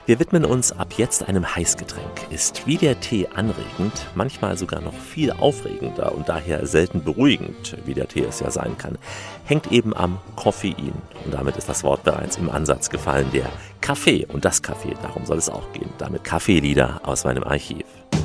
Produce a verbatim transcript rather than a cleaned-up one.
Wir widmen uns ab jetzt einem Heißgetränk. Ist wie der Tee anregend, manchmal sogar noch viel aufregender und daher selten beruhigend, wie der Tee es ja sein kann, hängt eben am Koffein. Und damit ist das Wort bereits im Ansatz gefallen, der Kaffee und das Kaffee, darum soll es auch gehen. Damit Kaffeelieder aus meinem Archiv.